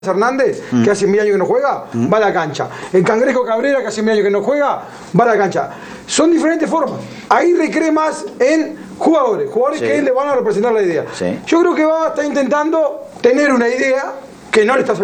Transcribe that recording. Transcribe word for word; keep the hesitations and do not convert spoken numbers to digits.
Hernández, mm. que hace mil años que no juega, mm. va a la cancha. El Cangrejo Cabrera, que hace mil años que no juega, va a la cancha. Son diferentes formas. Ahí recree más en jugadores, jugadores sí. que le van a representar la idea. Sí. Yo creo que va a estar intentando tener una idea que no le está saliendo.